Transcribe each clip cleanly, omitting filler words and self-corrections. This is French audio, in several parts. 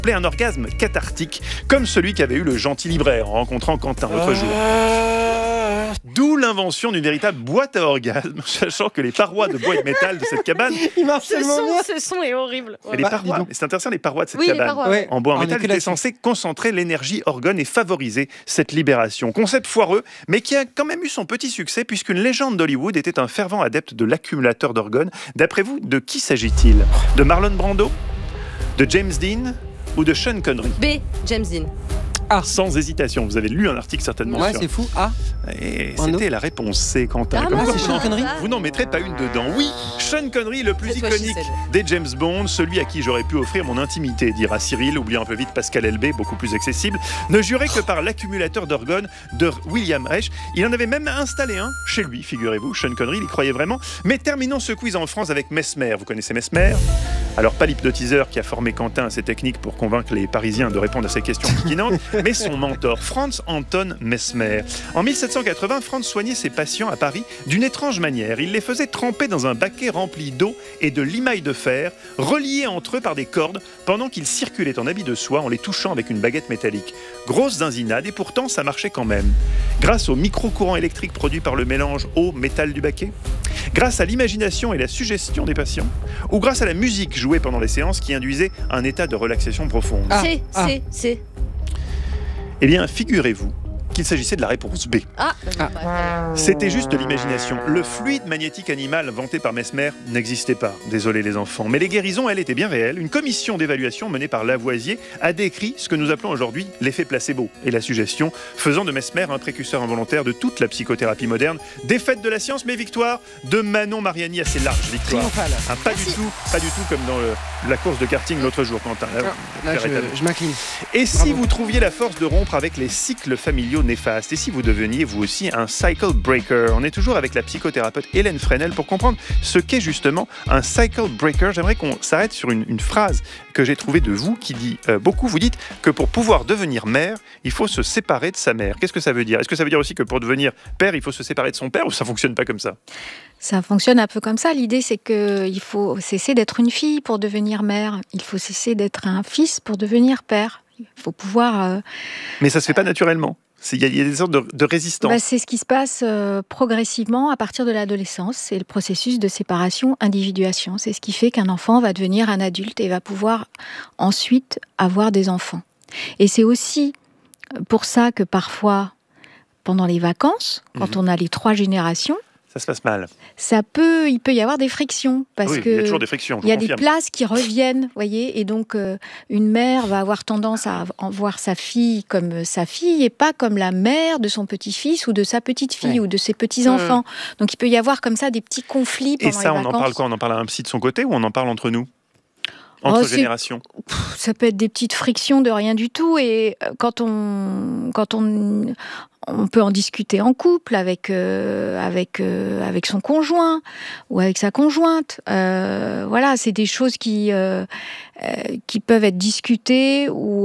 un orgasme cathartique, comme celui qu'avait eu le gentil libraire en rencontrant Quentin l'autre jour. D'où l'invention d'une véritable boîte à orgasme, sachant que les parois de bois et de métal de cette cabane... Il marche tellement bien. Ce son est horrible. Et les parois, c'est intéressant, les parois de cette Oui, les cabane parois. Ouais. en bois en On est métal que étaient là-dessus. censés concentrer l'énergie orgone et favoriser cette libération. Concept foireux, mais qui a quand même eu son petit succès, puisqu'une légende d'Hollywood était un fervent adepte de l'accumulateur d'organes. D'après vous, de qui s'agit-il ? De Marlon Brando ? De James Dean ? Ou de Sean Connery ? B. James Dean. Sans hésitation, vous avez lu un article certainement Ouais, sur... c'est fou. Ah, Et Brando. c'était la réponse C, Quentin. Ah, Comme non, quoi, c'est Sean Connery. vous n'en mettrez pas une dedans. Oui, Sean Connery, le plus Cette fois-ci, iconique c'est des James Bond, celui à qui j'aurais pu offrir mon intimité, dira Cyril, oubliant un peu vite Pascal Elbé, beaucoup plus accessible, ne jurait que par l'accumulateur d'organes de William Reich. Il en avait même installé un chez lui, figurez-vous. Sean Connery, il y croyait vraiment. Mais terminons ce quiz en France avec Mesmer. Vous connaissez Mesmer ? Alors, pas l'hypnotiseur qui a formé Quentin à ses techniques pour convaincre les Parisiens de répondre à ces questions piquinantes, mais son mentor, Franz Anton Mesmer. En 1780, Franz soignait ses patients à Paris d'une étrange manière. Il les faisait tremper dans un baquet rempli d'eau et de limaille de fer, reliés entre eux par des cordes, pendant qu'ils circulaient en habit de soie en les touchant avec une baguette métallique. Grosse zinzinade, et pourtant ça marchait quand même. Grâce au micro-courant électrique produit par le mélange eau-métal du baquet, grâce à l'imagination et la suggestion des patients, ou grâce à la musique jouée pendant les séances qui induisait un état de relaxation profonde. C. Eh bien, figurez-vous qu'il s'agissait de la réponse B. Ah. C'était juste de l'imagination. Le fluide magnétique animal vanté par Mesmer n'existait pas. Désolé les enfants. Mais les guérisons, elles, étaient bien réelles. Une commission d'évaluation menée par Lavoisier a décrit ce que nous appelons aujourd'hui l'effet placebo et la suggestion, faisant de Mesmer un précurseur involontaire de toute la psychothérapie moderne. Défaite de la science, mais victoire de Manon Mariani, assez large victoire. triomphal. Pas du tout comme dans la course de karting l'autre jour, Quentin. Là, je m'incline. Et si vous trouviez la force de rompre avec les cycles familiaux néfastes, et si vous deveniez vous aussi un cycle breaker? On est toujours avec la psychothérapeute Hélène Fresnel pour comprendre ce qu'est justement un cycle breaker. J'aimerais qu'on s'arrête sur une phrase que j'ai trouvée de vous qui dit beaucoup. Vous dites que pour pouvoir devenir mère, il faut se séparer de sa mère. Qu'est-ce que ça veut dire? Est-ce que ça veut dire aussi que pour devenir père, il faut se séparer de son père, ou ça fonctionne pas comme ça? Ça fonctionne un peu comme ça. L'idée, c'est qu'il faut cesser d'être une fille pour devenir mère. Il faut cesser d'être un fils pour devenir père. Il faut pouvoir... Mais ça se fait pas naturellement. Il y a des sortes de résistance. C'est ce qui se passe progressivement à partir de l'adolescence. C'est le processus de séparation-individuation. C'est ce qui fait qu'un enfant va devenir un adulte et va pouvoir ensuite avoir des enfants. Et c'est aussi pour ça que parfois, pendant les vacances, quand on a les 3 générations, ça se passe mal. Il peut y avoir des frictions parce oui, que il y a toujours des frictions. Il y a des places qui reviennent, voyez, et donc une mère va avoir tendance à en voir sa fille comme sa fille et pas comme la mère de son petit-fils ou de sa petite-fille ou de ses petits-enfants. Donc il peut y avoir comme ça des petits conflits pendant les vacances. Et ça, on en parle quoi? On en parle à un psy de son côté ou on en parle entre nous? Entre générations? Ça peut être des petites frictions de rien du tout, et quand on peut en discuter en couple avec son conjoint ou avec sa conjointe. Voilà, c'est des choses qui peuvent être discutées ou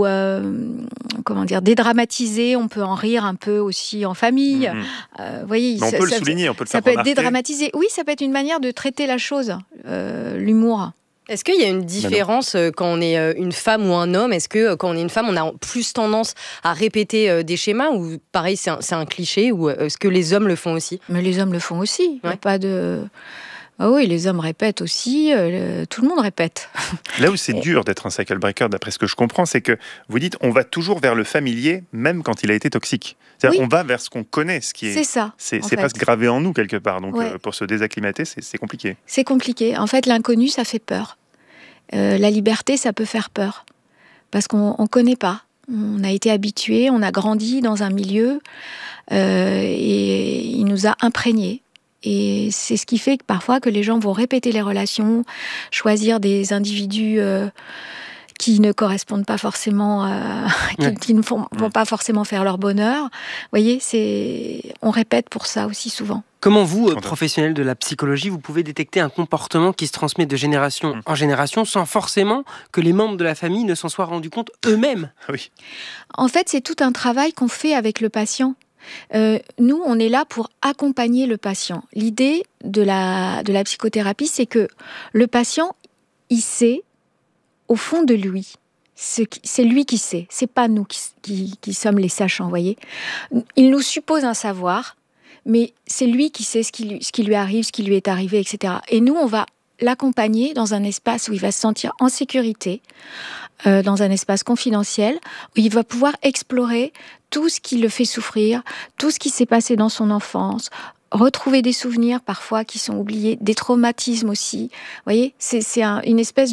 dédramatisées. On peut en rire un peu aussi en famille. Voyez, on peut le souligner, on peut le faire remarquer. Ça peut être dédramatisé. Oui, ça peut être une manière de traiter la chose, l'humour. Est-ce qu'il y a une différence quand on est une femme ou un homme? Est-ce que quand on est une femme, on a plus tendance à répéter des schémas, ou pareil, c'est un cliché, ou est-ce que les hommes le font aussi? Mais les hommes le font aussi. Il n'y a pas de... Ah oui, les hommes répètent aussi, tout le monde répète. Là où c'est dur d'être un cycle breaker, d'après ce que je comprends, c'est que vous dites on va toujours vers le familier, même quand il a été toxique. C'est-à-dire on va vers ce qu'on connaît, ce qui est... C'est ça. C'est presque gravé en nous quelque part, donc pour se désacclimater, c'est compliqué. C'est compliqué. En fait, l'inconnu, ça fait peur. La liberté, ça peut faire peur. Parce qu'on ne connaît pas. On a été habitué, on a grandi dans un milieu et il nous a imprégnés. Et c'est ce qui fait que parfois que les gens vont répéter les relations, choisir des individus qui ne correspondent pas forcément, qui ne vont pas forcément faire leur bonheur. Vous voyez, on répète pour ça aussi souvent. Comment vous, professionnel de la psychologie, vous pouvez détecter un comportement qui se transmet de génération en génération sans forcément que les membres de la famille ne s'en soient rendus compte eux-mêmes? Oui. En fait, c'est tout un travail qu'on fait avec le patient. Nous, on est là pour accompagner le patient. L'idée de la psychothérapie, c'est que le patient, il sait, au fond de lui, c'est lui qui sait. C'est pas nous qui sommes les sachants, vous voyez. Il nous suppose un savoir, mais c'est lui qui sait ce qui lui arrive, ce qui lui est arrivé, etc. Et nous, on va l'accompagner dans un espace où il va se sentir en sécurité, dans un espace confidentiel, où il va pouvoir explorer tout ce qui le fait souffrir, tout ce qui s'est passé dans son enfance, retrouver des souvenirs parfois qui sont oubliés, des traumatismes aussi. Vous voyez, c'est une espèce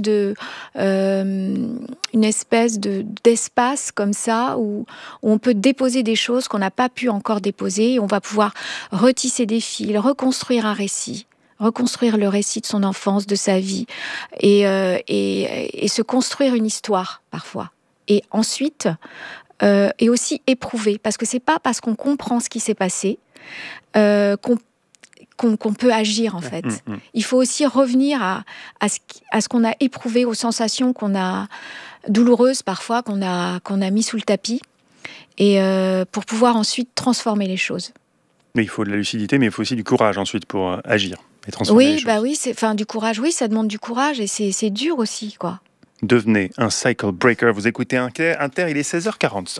d'espace comme ça où on peut déposer des choses qu'on n'a pas pu encore déposer, et on va pouvoir retisser des fils, reconstruire un récit. Reconstruire le récit de son enfance, de sa vie, et se construire une histoire parfois. Et ensuite, et aussi éprouver, parce que c'est pas parce qu'on comprend ce qui s'est passé qu'on peut agir en fait. Il faut aussi revenir à ce qu'on a éprouvé, aux sensations qu'on a douloureuses parfois, qu'on a mis sous le tapis, et pour pouvoir ensuite transformer les choses. Mais il faut de la lucidité, mais il faut aussi du courage ensuite pour agir et transformer les choses. Oui, du courage, oui, ça demande du courage, et c'est dur aussi, quoi. Devenez un cycle breaker. Vous écoutez Inter, il est 16h45.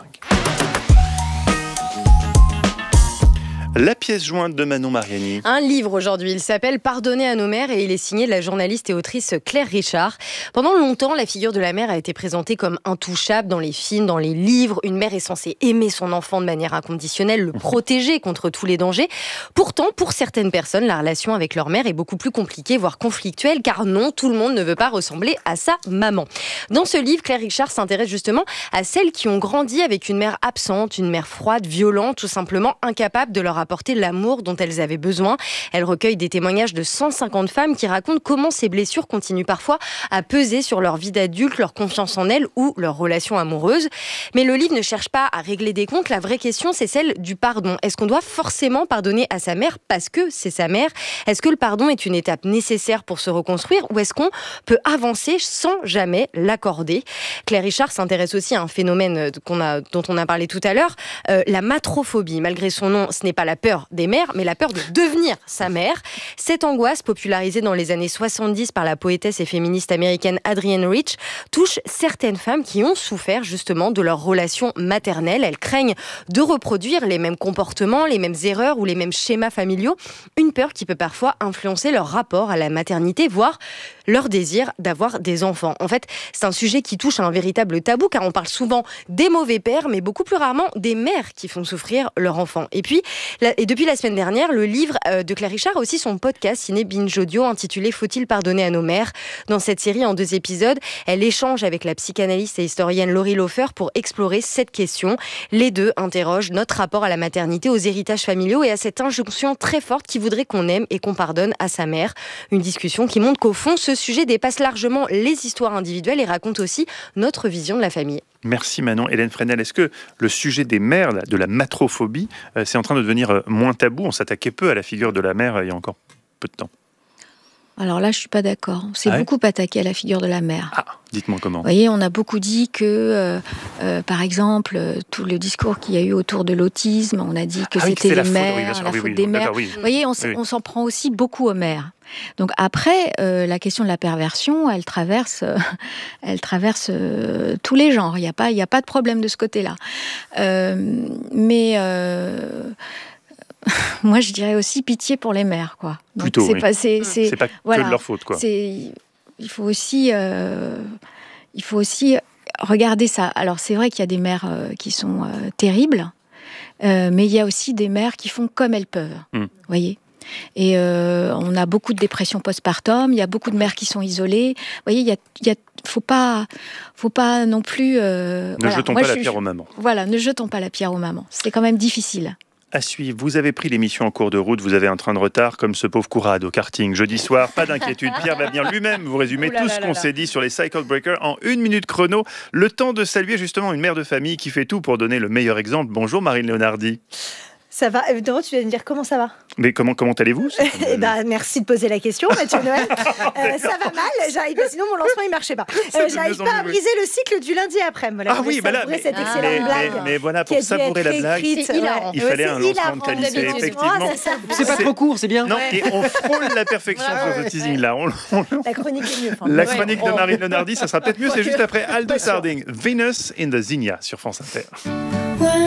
La pièce jointe de Manon Mariani. Un livre aujourd'hui, il s'appelle « Pardonner à nos mères » et il est signé de la journaliste et autrice Claire Richard. Pendant longtemps, la figure de la mère a été présentée comme intouchable dans les films, dans les livres. Une mère est censée aimer son enfant de manière inconditionnelle, le protéger contre tous les dangers. Pourtant, pour certaines personnes, la relation avec leur mère est beaucoup plus compliquée, voire conflictuelle, car non, tout le monde ne veut pas ressembler à sa maman. Dans ce livre, Claire Richard s'intéresse justement à celles qui ont grandi avec une mère absente, une mère froide, violente, tout simplement incapable de leur apporter l'amour dont elles avaient besoin. Elle recueille des témoignages de 150 femmes qui racontent comment ces blessures continuent parfois à peser sur leur vie d'adulte, leur confiance en elles ou leur relation amoureuse. Mais le livre ne cherche pas à régler des comptes. La vraie question, c'est celle du pardon. Est-ce qu'on doit forcément pardonner à sa mère parce que c'est sa mère ? Est-ce que le pardon est une étape nécessaire pour se reconstruire, ou est-ce qu'on peut avancer sans jamais l'accorder ? Claire Richard s'intéresse aussi à un phénomène dont on a parlé tout à l'heure, la matrophobie. Malgré son nom, ce n'est pas la peur des mères, mais la peur de devenir sa mère. Cette angoisse, popularisée dans les années 70 par la poétesse et féministe américaine Adrienne Rich, touche certaines femmes qui ont souffert justement de leur relation maternelle. Elles craignent de reproduire les mêmes comportements, les mêmes erreurs ou les mêmes schémas familiaux. Une peur qui peut parfois influencer leur rapport à la maternité, voire leur désir d'avoir des enfants. En fait, c'est un sujet qui touche à un véritable tabou, car on parle souvent des mauvais pères, mais beaucoup plus rarement des mères qui font souffrir leur enfant. Et depuis la semaine dernière, le livre de Claire Richard a aussi son podcast ciné Binge Audio intitulé « Faut-il pardonner à nos mères ?» Dans cette série, en 2 épisodes, elle échange avec la psychanalyste et historienne Laurie Lofer pour explorer cette question. Les deux interrogent notre rapport à la maternité, aux héritages familiaux et à cette injonction très forte qui voudrait qu'on aime et qu'on pardonne à sa mère. Une discussion qui montre qu'au fond, ce sujet dépasse largement les histoires individuelles et raconte aussi notre vision de la famille. Merci Manon. Hélène Fresnel, est-ce que le sujet des mères, de la matrophobie, c'est en train de devenir moins tabou ? On s'attaquait peu à la figure de la mère il y a encore peu de temps. Alors là, je ne suis pas d'accord. On s'est beaucoup attaqué à la figure de la mère. Ah, dites-moi comment. Vous voyez, on a beaucoup dit que, par exemple, tout le discours qu'il y a eu autour de l'autisme, on a dit que c'était les mères, la faute des mères. Vous voyez, on s'en prend aussi beaucoup aux mères. Donc après, la question de la perversion, elle traverse tous les genres. Il n'y a pas de problème de ce côté-là. Moi, je dirais aussi pitié pour les mères, quoi. Donc, plutôt, c'est pas que de leur faute, quoi. Il faut aussi regarder ça. Alors, c'est vrai qu'il y a des mères qui sont terribles, mais il y a aussi des mères qui font comme elles peuvent. Voyez. Et on a beaucoup de dépression postpartum. Il y a beaucoup de mères qui sont isolées. Vous voyez, faut pas non plus. Ne jetons pas la pierre aux mamans. Voilà, ne jetons pas la pierre aux mamans. C'est quand même difficile. À suivre, vous avez pris l'émission en cours de route, vous avez un train de retard comme ce pauvre Courade au karting jeudi soir, pas d'inquiétude, Pierre va venir lui-même vous résumer tout ce qu'on s'est dit sur les Cycle Breakers en 1 minute chrono, le temps de saluer justement une mère de famille qui fait tout pour donner le meilleur exemple. Bonjour Marine Leonardi. Ça va. Évidemment, tu vas me dire comment ça va. Mais comment allez-vous? Eh ben, merci de poser la question, Mathieu Noël. Ça va mal. Sinon, mon lancement, il marchait pas. J'arrive pas à briser le cycle du lundi après. Ah oui, bah là, cette excellente blague. Mais voilà, pour savourer la blague, il fallait un lancement de qualité, effectivement. C'est pas trop court, c'est bien. Non, et on frôle la perfection sur ce teasing-là. La chronique est mieux. La chronique de Marine Lenardi, ça sera peut-être mieux, c'est juste après Aldo Sarding, Venus in the Zinnia sur France Inter.